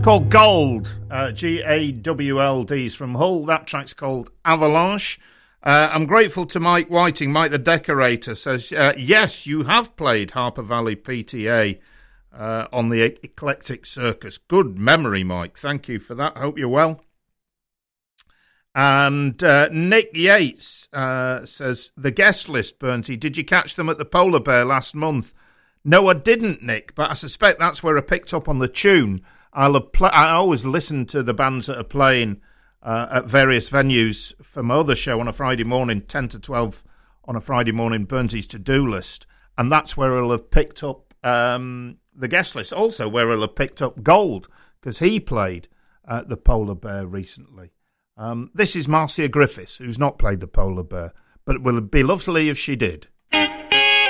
called Gold, Gawld from Hull. That track's called Avalanche. I'm grateful to Mike Whiting. Mike the Decorator says, yes, you have played Harper Valley PTA on the Eclectic Circus. Good memory, Mike. Thank you for that. Hope you're well. And Nick Yates says, the guest list, Bernty, did you catch them at the Polar Bear last month? No, I didn't, Nick, but I suspect that's where I picked up on the tune. I always listen to the bands that are playing at various venues for my other show on a Friday morning, 10 to 12 on a Friday morning, Burnsy's To-Do List. And that's where I'll have picked up the guest list. Also where I'll have picked up Gold, because he played at the Polar Bear recently. This is Marcia Griffiths, who's not played the Polar Bear, but it would be lovely if she did.